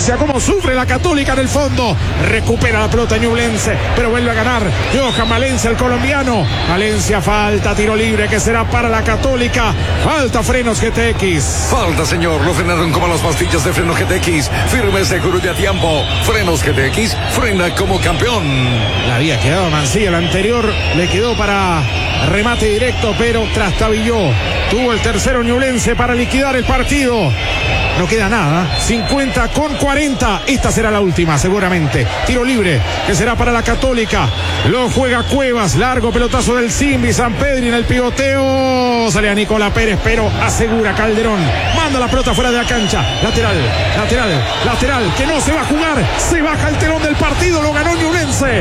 Valencia, cómo sufre la Católica en el fondo. Recupera la pelota Ñublense, pero vuelve a ganar Johan Valencia, el colombiano. Valencia, falta, tiro libre que será para la Católica. Falta Frenos GTX. Falta, señor, lo frenaron como las pastillas de Freno GTX. Firme, seguro y a tiempo. Frenos GTX, frena como campeón. Le había quedado Mancilla, el anterior le quedó para remate directo, pero trastabilló. Tuvo el tercero Ñublense para liquidar el partido. No queda nada, 50-40. Esta será la última, seguramente. Tiro libre, que será para la Católica. Lo juega Cuevas, largo pelotazo del Simbi, San Pedri en el pivoteo. Sale a Nicolás Pérez, pero asegura Calderón. Manda la pelota fuera de la cancha. Lateral, que no se va a jugar. Se baja el telón del partido, lo ganó Ñublense.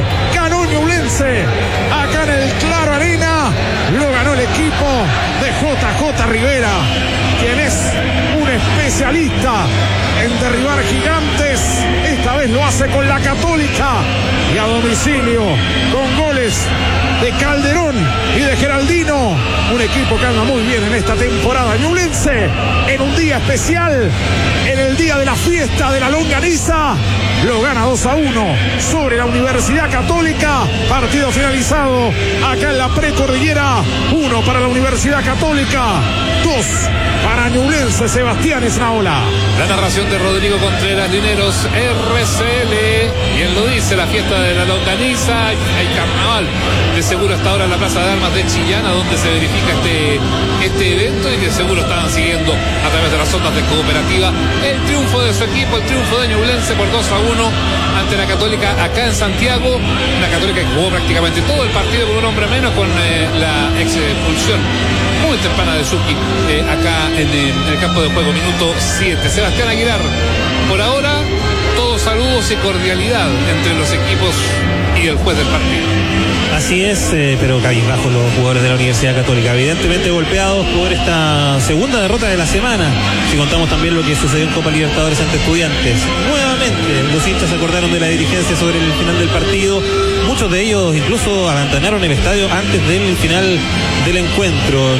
Acá en el Claro Arena, lo ganó el equipo de JJ Rivera, quien es un especialista en derribar gigantes. Esta vez lo hace con la Católica y a domicilio, con goles de Calderón y de Geraldino. Un equipo que anda muy bien en esta temporada. Ñublense, en un día especial, en el día de la fiesta de la longaniza, lo gana 2-1 sobre la Universidad Católica. Partido finalizado acá en la precordillera. 1 para la Universidad Católica, 2 para Ñublense. Sebastián Esnaola. La narración de Rodrigo Contreras, Lineros, RCL. Y él lo dice, la fiesta de la longaniza. Hay carnaval de seguro hasta ahora en la Plaza de Armas de Chillán, donde se verifica este evento, y que seguro estaban siguiendo a través de las ondas de Cooperativa el triunfo de su equipo, el triunfo de Ñublense por 2-1 ante la Católica acá en Santiago. Una Católica que jugó prácticamente todo el partido con un hombre menos, con la expulsión muy temprana de Suki acá en el campo de juego, minuto 7. Sebastián Aguilar, por ahora todos saludos y cordialidad entre los equipos y el juez del partido. Así es, pero cabizbajo los jugadores de la Universidad Católica, evidentemente golpeados por esta segunda derrota de la semana, si contamos también lo que sucedió en Copa Libertadores ante Estudiantes. Nuevamente los hinchas se acordaron de la dirigencia sobre el final del partido. Muchos de ellos incluso abandonaron el estadio antes del final del encuentro.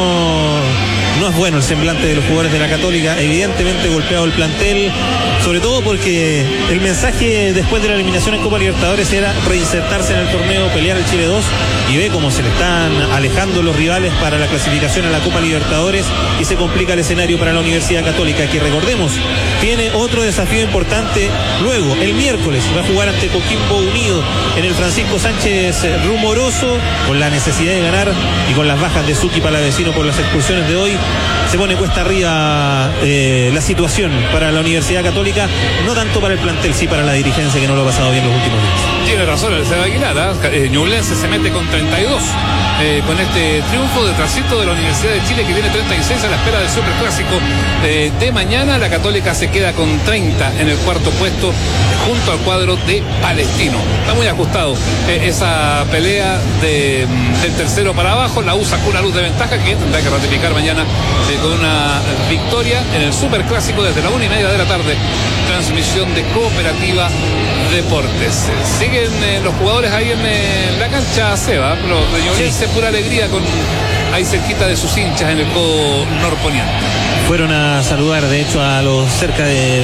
No es bueno el semblante de los jugadores de la Católica, evidentemente golpeado el plantel, sobre todo porque el mensaje después de la eliminación en Copa Libertadores era reinsertarse en el torneo, pelear el Chile 2, y ve cómo se le están alejando los rivales para la clasificación a la Copa Libertadores y se complica el escenario para la Universidad Católica, que recordemos, tiene otro desafío importante luego, el miércoles, va a jugar ante Coquimbo Unido en el Francisco Sánchez Rumoroso, con la necesidad de ganar y con las bajas de Suki Palavecino por las expulsiones de hoy. Se pone cuesta arriba la situación para la Universidad Católica, no tanto para el plantel, sí para la dirigencia, que no lo ha pasado bien los últimos días. Tiene razón el Seba Aguilar, Ñublense se mete con 32 con este triunfo, detrásito de la Universidad de Chile, que tiene 36 a la espera del superclásico de mañana. La Católica se queda con 30 en el cuarto puesto junto al cuadro de Palestino. Está muy ajustado esa pelea del tercero para abajo. La USA con una luz de ventaja que tendrá que ratificar mañana con una victoria en el superclásico desde la 1:30 de la tarde. Transmisión de Cooperativa Deportes. Siguen los jugadores ahí en la cancha, Seba, los de Ñublense, pura alegría, con ahí cerquita de sus hinchas en el codo norponiente. Fueron a saludar, de hecho, a los cerca de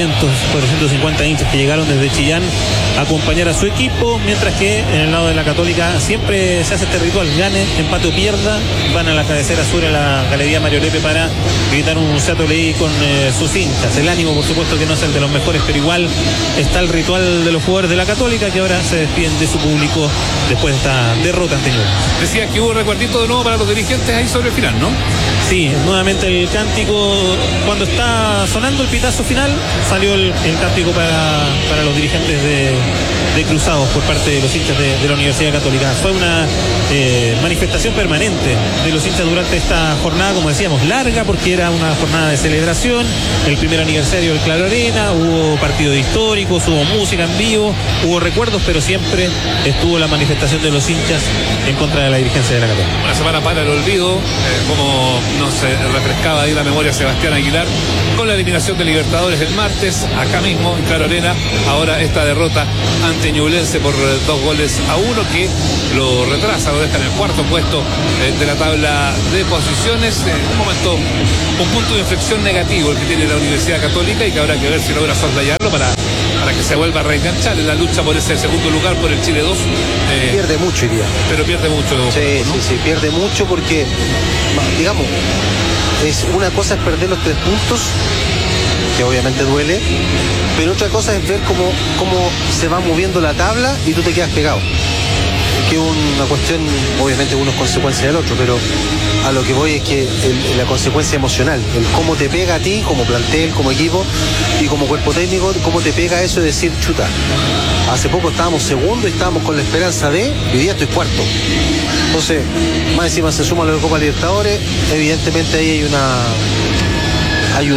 450 hinchas que llegaron desde Chillán a acompañar a su equipo, mientras que en el lado de la Católica siempre se hace este ritual: gane, empate o pierda, van a la cabecera sur, a la Galería Mario Lepe, para gritar un Seattle Leí con sus hinchas. El ánimo, por supuesto, que no es el de los mejores, pero igual está el ritual de los jugadores de la Católica, que ahora se despiden de su público después de esta derrota anterior. Decía que hubo recuerdito de nuevo para los dirigentes ahí sobre el final, ¿no? Sí, nuevamente el cántico. Cuando está sonando el pitazo final, salió el cántico para los dirigentes de Cruzados por parte de los hinchas de la Universidad Católica. Fue una manifestación permanente de los hinchas durante esta jornada, como decíamos, larga, porque era una jornada de celebración, el primer aniversario del Claro Arena, hubo partidos históricos, hubo música en vivo, hubo recuerdos, pero siempre estuvo la manifestación de los hinchas en contra de la dirigencia de la Católica. Una semana para el olvido, como nos refrescaba ahí la memoria memoria Sebastián Aguilar, con la eliminación de Libertadores el martes, acá mismo en Claro Arena. Ahora esta derrota ante Ñublense por 2-1 que lo retrasa, lo deja en el cuarto puesto de la tabla de posiciones. Un punto de inflexión negativo el que tiene la Universidad Católica, y que habrá que ver si logra soslayarlo para que se vuelva a reenganchar en la lucha por ese segundo lugar, por el Chile 2. Pierde mucho, iría. Pero pierde mucho. Sí, ¿no? sí, pierde mucho porque, digamos, una cosa es perder los 3 puntos, que obviamente duele, pero otra cosa es ver cómo se va moviendo la tabla y tú te quedas pegado. Que es una cuestión, obviamente uno es consecuencia del otro, pero a lo que voy es que la consecuencia emocional, el cómo te pega a ti como plantel, como equipo y como cuerpo técnico, cómo te pega eso de decir, chuta, hace poco estábamos segundo y estábamos con la esperanza de, y hoy día estoy cuarto. Entonces, más encima se suma la Copa Libertadores, evidentemente ahí hay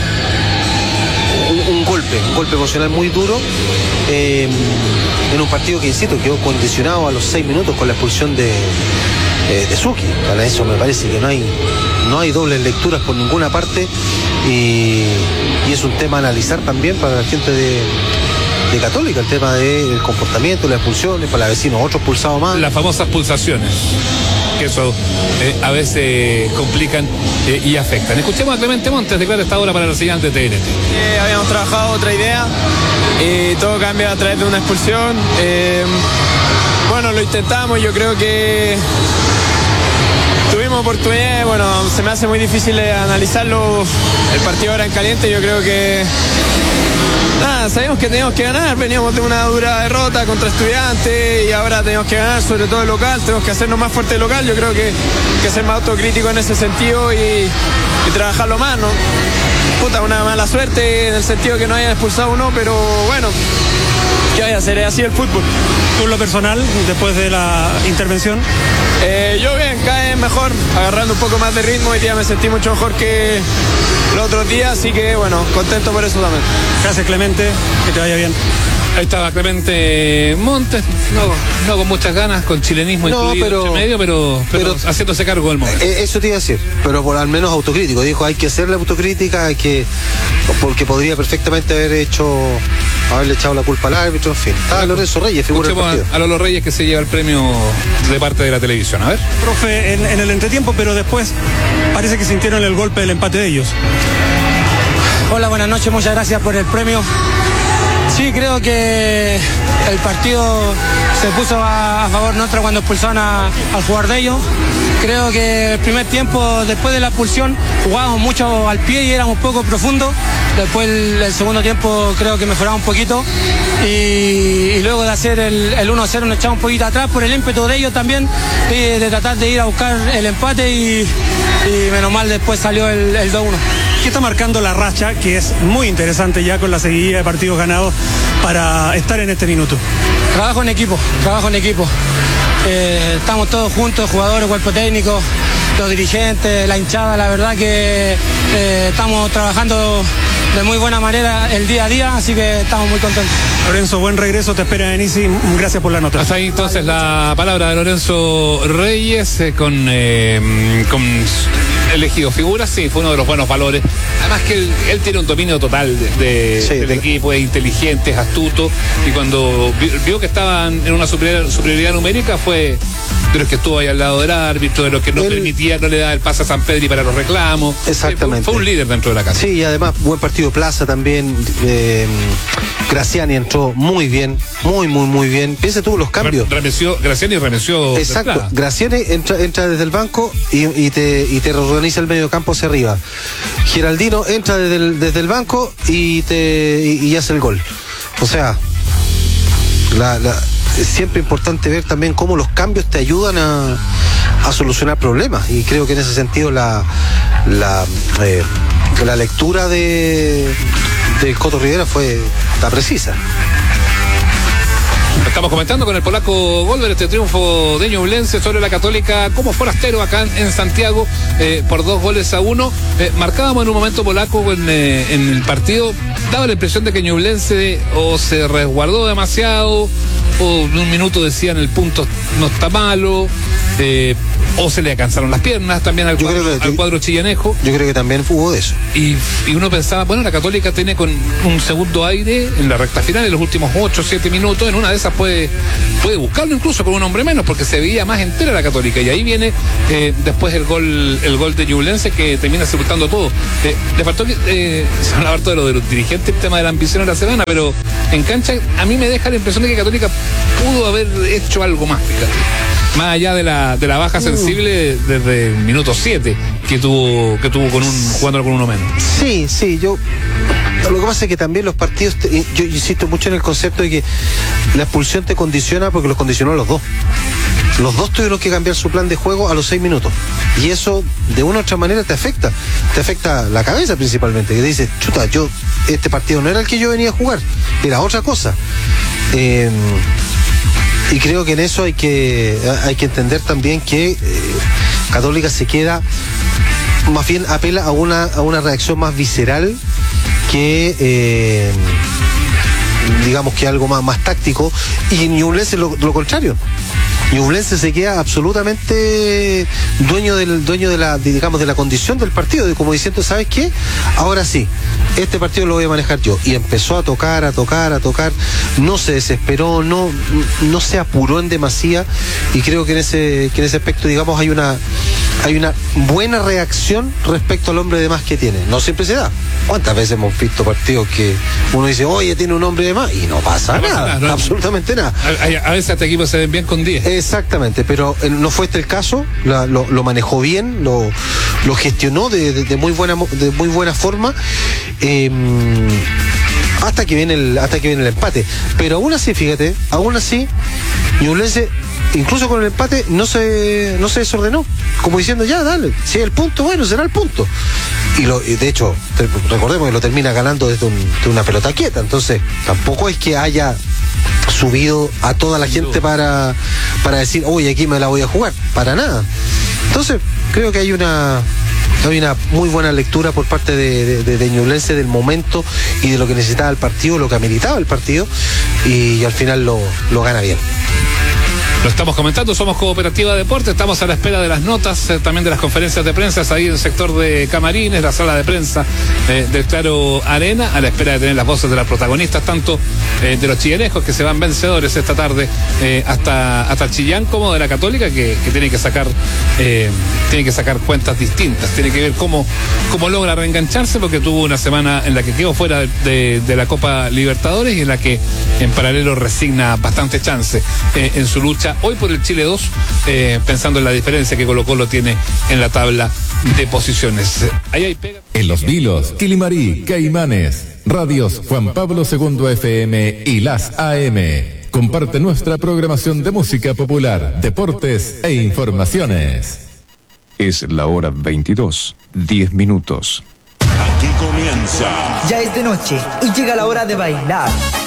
un golpe emocional muy duro, en un partido que, insisto, quedó condicionado a los 6 minutos con la expulsión de Suki. Para eso me parece que no hay dobles lecturas por ninguna parte, y es un tema a analizar también para la gente de Católica, el tema del comportamiento, las expulsiones, para la vecino, otros expulsados más. Las famosas pulsaciones, que eso a veces complican y afectan. Escuchemos a Clemente Montes, declara esta hora para la siguiente TNT. Habíamos trabajado otra idea, todo cambia a través de una expulsión. Bueno, lo intentamos, yo creo que tuvimos oportunidades. Bueno, se me hace muy difícil analizarlo, el partido era en caliente. Yo creo que sabíamos que teníamos que ganar, veníamos de una dura derrota contra Estudiantes y ahora tenemos que ganar, sobre todo el local, tenemos que hacernos más fuerte el local. Yo creo que ser más autocrítico en ese sentido y trabajarlo más, ¿no? Una mala suerte en el sentido que no hayan expulsado uno, pero bueno, ¿qué vaya a hacer? Es así el fútbol. ¿Tú, lo personal, después de la intervención? Yo bien, cae mejor, agarrando un poco más de ritmo. Hoy día me sentí mucho mejor que los otros días, así que bueno, contento por eso también. Gracias, Clemente, que te vaya bien. Ahí estaba Clemente Montes, no con muchas ganas, con chilenismo incluido entre medio, pero haciéndose cargo del momento. Eso te iba a decir, pero por al menos autocrítico. Dijo, hay que hacer la autocrítica, porque podría perfectamente haberle echado la culpa al árbitro, en fin. Lorenzo Reyes, figura del partido. A Lolo Reyes, que se lleva el premio de parte de la televisión. A ver. Profe, en el entretiempo, pero después parece que sintieron el golpe del empate de ellos. Hola, buenas noches, muchas gracias por el premio. Sí, creo que el partido se puso a favor nuestro cuando expulsaron al jugador de ellos. Creo que el primer tiempo, después de la expulsión, jugábamos mucho al pie y éramos poco profundos. Después el segundo tiempo creo que mejoramos un poquito y luego de hacer el 1-0 nos echamos un poquito atrás por el ímpetu de ellos también, de tratar de ir a buscar el empate y menos mal después salió el 2-1. ¿Qué está marcando la racha, que es muy interesante ya con la seguidilla de partidos ganados para estar en este minuto? Trabajo en equipo. Estamos todos juntos, jugadores, cuerpo técnico, los dirigentes, la hinchada. La verdad que estamos trabajando de muy buena manera el día a día, así que estamos muy contentos. Lorenzo, buen regreso, te espera en Easy, gracias por la nota. Hasta ahí entonces la palabra de Lorenzo Reyes con elegido figuras. Sí, fue uno de los buenos valores. Además que él tiene un dominio total del equipo, es inteligente, es astuto, y cuando vio que estaban en una superioridad numérica fue de los que estuvo ahí al lado del árbitro, de los que no le daba el pase a San Pedri para los reclamos. Exactamente. Fue un líder dentro de la casa. Sí, y además buen partido Plaza también. Graciani entró muy bien, muy bien. Piensa tú los cambios. Graciani remeció. Exacto. Graciani entra desde el banco y te reorganiza el medio campo hacia arriba. Giraldino entra desde el banco y hace el gol. O sea, es siempre importante ver también cómo los cambios te ayudan a solucionar problemas, y creo que en ese sentido la lectura de Coto Rivera está precisa. Estamos comentando con el polaco Golver este triunfo de Ñublense sobre la Católica como forastero acá en Santiago por 2-1. Marcábamos en un momento, polaco, en el partido daba la impresión de que Ñublense o se resguardó demasiado, o en un minuto decían el punto no está malo, o se le cansaron las piernas también al cuadro chillanejo. Yo creo que también hubo de eso. Y uno pensaba, bueno, la Católica tiene con un segundo aire en la recta final, en los últimos 8 o 7 minutos, en una de esas puede buscarlo incluso con un hombre menos, porque se veía más entera la Católica. Y ahí viene después el gol de Ñublense, que termina sepultando todo. Le faltó se hablaba harto de los dirigentes, el tema de la ambición en la semana, pero en cancha a mí me deja la impresión de que Católica pudo haber hecho algo más, fíjate. Más allá de la baja sensible desde el minuto 7 que tuvo jugando con uno menos. Sí, yo. Lo que pasa es que también los partidos, yo insisto mucho en el concepto de que la expulsión te condiciona, porque los condicionó a los dos. Los dos tuvieron que cambiar su plan de juego a los 6 minutos. Y eso, de una u otra manera, te afecta. Te afecta la cabeza principalmente, que te dices, chuta, este partido no era el que yo venía a jugar, era otra cosa. Y creo que en eso hay que entender también que Católica se queda, más bien apela a una reacción más visceral que digamos que algo más táctico, y Ñublense lo contrario. Ñublense se queda absolutamente dueño de la condición del partido, como diciendo, ¿sabes qué? Ahora sí, este partido lo voy a manejar yo. Y empezó a tocar, no se desesperó, no se apuró en demasía, y creo que en ese aspecto, digamos, hay una buena reacción respecto al hombre de más que tiene. No siempre se da. ¿Cuántas veces hemos visto partidos que uno dice, oye, tiene un hombre de más, y no pasa nada, absolutamente nada? A veces este equipo se ven bien con 10. Exactamente, pero no fue este el caso. Lo manejó bien, lo gestionó de muy buena forma, hasta que viene el empate. Pero aún así, fíjate, Ñublense, incluso con el empate, no se desordenó, como diciendo, ya, dale, si es el punto, bueno, será el punto. Y de hecho, recordemos que lo termina ganando desde una pelota quieta. Entonces, tampoco es que haya subido a toda la gente para decir, oye, aquí me la voy a jugar, para nada. Entonces, creo que hay una muy buena lectura por parte de Ñublense del momento y de lo que necesitaba el partido, lo que ameritaba el partido, y al final lo gana bien. Lo estamos comentando, somos Cooperativa Deporte, estamos a la espera de las notas, también de las conferencias de prensa, ahí en el sector de camarines, la sala de prensa del Claro Arena, a la espera de tener las voces de las protagonistas, tanto de los chillanejos, que se van vencedores esta tarde hasta Chillán, como de la Católica, que tiene que sacar cuentas distintas, tiene que ver cómo logra reengancharse, porque tuvo una semana en la que quedó fuera de la Copa Libertadores, y en la que en paralelo resigna bastante chance en su lucha hoy por el Chile 2, pensando en la diferencia que Colo-Colo tiene en la tabla de posiciones. Ahí hay pega. En Los Vilos, Quilimarí, Caimanes, radios Juan Pablo II FM y las AM. Comparte nuestra programación de música popular, deportes e informaciones. Es la hora 22:10. Aquí comienza. Ya es de noche y llega la hora de bailar.